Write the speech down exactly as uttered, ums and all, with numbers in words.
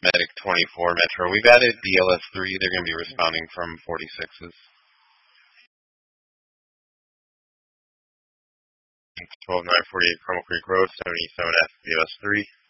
Medic twenty-four Metro. We've added B L S three. They're going to be responding from forty-sixes. twelve nine forty-eight Chroma Creek Road, seventy-seven F B L S three.